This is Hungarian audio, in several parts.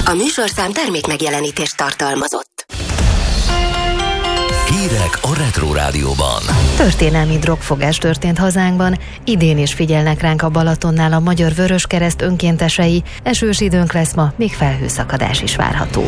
A műsorszám termékmegjelenítést tartalmazott. Hírek a Retro Rádióban. Történelmi drogfogás történt hazánkban. Idén is figyelnek ránk a Balatonnál a Magyar Vöröskereszt önkéntesei. Esős időnk lesz ma, még felhőszakadás is várható.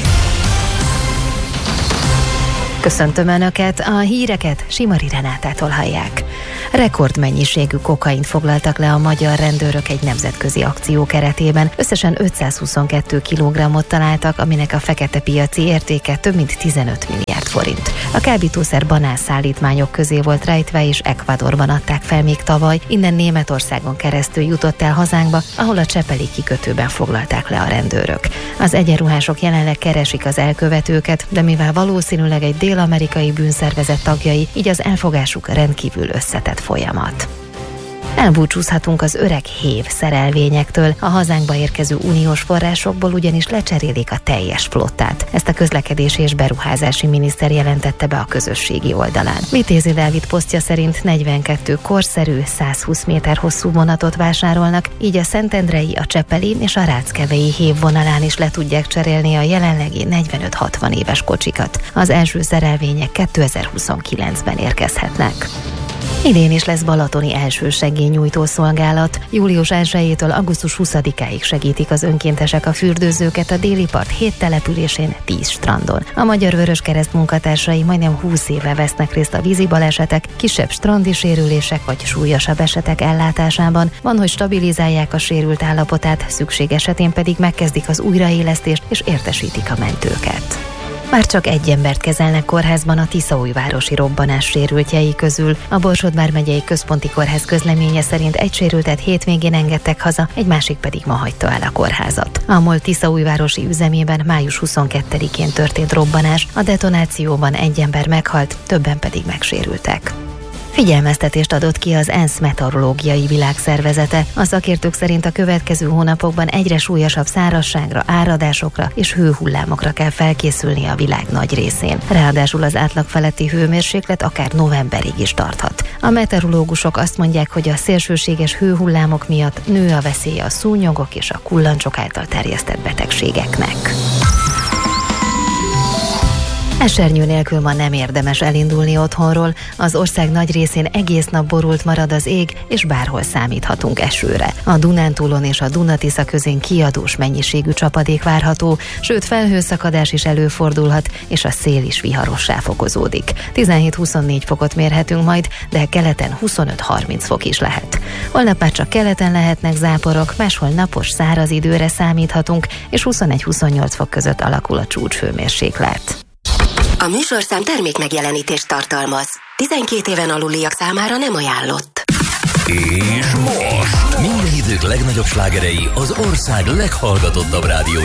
Köszöntöm Önöket, a híreket Simari Renátától hallják. Rekordmennyiségű kokaint foglaltak le a magyar rendőrök egy nemzetközi akció keretében. Összesen 522 kilogrammot találtak, aminek a fekete piaci értéke több mint 15 milliárd forint. A kábítószer banánszállítmányok közé volt rejtve, és Ecuadorban adták fel még tavaly. Innen Németországon keresztül jutott el hazánkba, ahol a csepeli kikötőben foglalták le a rendőrök. Az egyenruhások jelenleg keresik az elkövetőket, de mivel valószínűleg egy dél-amerikai bűnszervezet tagjai, így az elfogásuk rendkívül összetett folyamat. Elbúcsúzhatunk az öreg hév szerelvényektől, a hazánkba érkező uniós forrásokból ugyanis lecserélik a teljes flottát. Ezt a közlekedési és beruházási miniszter jelentette be a közösségi oldalán. Vitézi Dávid posztja szerint 42 korszerű, 120 méter hosszú vonatot vásárolnak, így a szentendrei, a csepeli és a ráckevei hév vonalán is le tudják cserélni a jelenlegi 45-60 éves kocsikat. Az első szerelvények 2029-ben érkezhetnek. Idén is lesz balatoni elsősegélynyújtó szolgálat. Július 1-től augusztus 20-áig segítik az önkéntesek a fürdőzőket a déli part 7 településén, 10 strandon. A Magyar Vöröskereszt munkatársai majdnem 20 éve vesznek részt a vízi balesetek, kisebb strandi sérülések vagy súlyosabb esetek ellátásában. Van, hogy stabilizálják a sérült állapotát, szükség esetén pedig megkezdik az újraélesztést és értesítik a mentőket. Már csak egy embert kezelnek kórházban a tiszaújvárosi robbanás sérültjei közül. A Borsod vármegyei központi kórház közleménye szerint egy sérültet hétvégén engedtek haza, egy másik pedig ma hagyta el a kórházat. A MOL tiszaújvárosi üzemében május 22-én történt robbanás, a detonációban egy ember meghalt, többen pedig megsérültek. Figyelmeztetést adott ki az ENSZ meteorológiai világszervezete. A szakértők szerint a következő hónapokban egyre súlyosabb szárazságra, áradásokra és hőhullámokra kell felkészülni a világ nagy részén. Ráadásul az átlag feletti hőmérséklet akár novemberig is tarthat. A meteorológusok azt mondják, hogy a szélsőséges hőhullámok miatt nő a veszélye a szúnyogok és a kullancsok által terjesztett betegségeknek. Esernyő nélkül ma nem érdemes elindulni otthonról, az ország nagy részén egész nap borult marad az ég, és bárhol számíthatunk esőre. A Dunántúlon és a Duna-Tisza közén kiadós mennyiségű csapadék várható, sőt felhőszakadás is előfordulhat, és a szél is viharossá fokozódik. 17-24 fokot mérhetünk majd, de keleten 25-30 fok is lehet. Holnap már csak keleten lehetnek záporok, máshol napos száraz időre számíthatunk, és 21-28 fok között alakul a csúcshőmérséklet. A műsorszám termékmegjelenítést tartalmaz. 12 éven aluliak számára nem ajánlott. És most minden idők legnagyobb slágerei az ország leghallgatottabb rádió